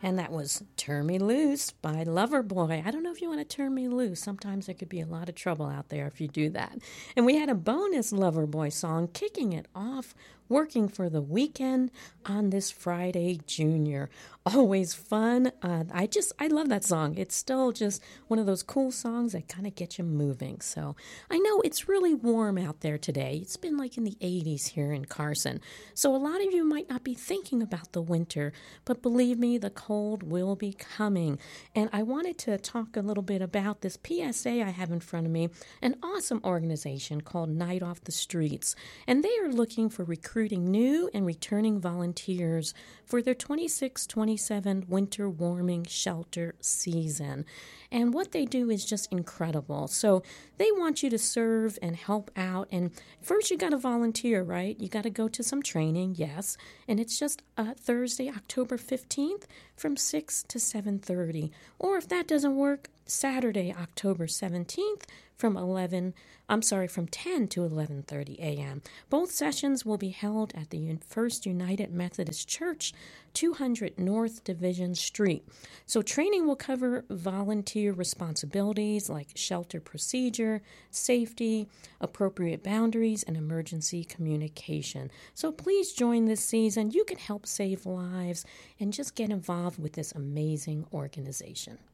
And that was Turn Me Loose by Loverboy. I don't know if you want to turn me loose. Sometimes there could be a lot of trouble out there if you do that. And we had a bonus Loverboy song kicking it off, Working for the Weekend on this Friday, Junior. Always fun. I love that song. It's still just one of those cool songs that kind of get you moving. So I know it's really warm out there today. It's been like in the 80s here in Carson. So a lot of you might not be thinking about the winter, but believe me, the cold will be coming. And I wanted to talk a little bit about this PSA I have in front of me, an awesome organization called Night Off the Streets. And they are looking for recruiting new and returning volunteers for their 26-27 winter warming shelter season. And what they do is just incredible. So they want you to serve and help out. And first you got to volunteer, right? You got to go to some training, yes. And it's just Thursday, October 15th from 6 to 7:30. Or if that doesn't work, Saturday, October 17th from 10 to 11:30 a.m. Both sessions will be held at the First United Methodist Church, 200 North Division Street. So training will cover volunteer responsibilities like shelter procedure, safety, appropriate boundaries, and emergency communication. So please join this season. You can help save lives and just get involved with this amazing organization.